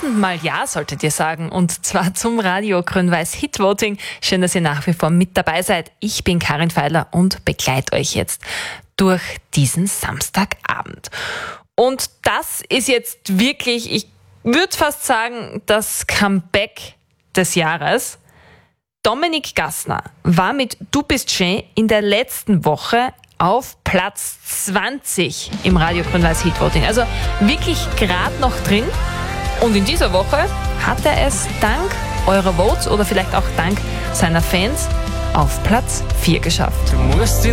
1000-mal Ja solltet ihr sagen, und zwar zum Radio Grün-Weiß Hit Voting. Schön, dass ihr nach wie vor mit dabei seid. Ich bin Karin Feiler und begleite euch jetzt durch diesen Samstagabend. Und das ist jetzt wirklich, ich würde fast sagen, das Comeback des Jahres. Dominik Gassner war mit Du bist schön in der letzten Woche auf Platz 20 im Radio Grün-Weiß Hit Voting. Also wirklich gerade noch drin. Und in dieser Woche hat er es dank eurer Votes oder vielleicht auch dank seiner Fans auf Platz 4 geschafft.